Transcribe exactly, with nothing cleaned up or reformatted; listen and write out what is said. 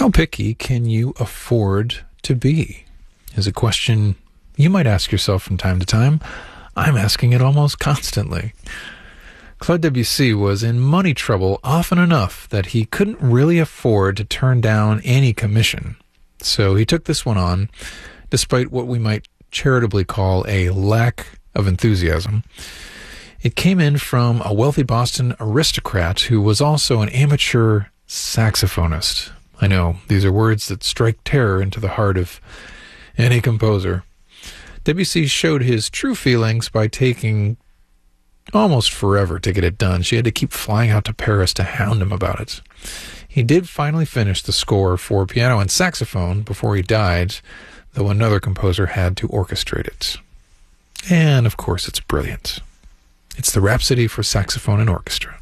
How picky can you afford to be? Is a question you might ask yourself from time to time. I'm asking it almost constantly. Claude Debussy was in money trouble often enough that he couldn't really afford to turn down any commission. So he took this one on, despite what we might charitably call a lack of enthusiasm. It came in from a wealthy Boston aristocrat who was also an amateur saxophonist. I know, these are words that strike terror into the heart of any composer. Debussy showed his true feelings by taking almost forever to get it done. She had to keep flying out to Paris to hound him about it. He did finally finish the score for piano and saxophone before he died, though another composer had to orchestrate it. And, of course, it's brilliant. It's the Rhapsody for Saxophone and Orchestra.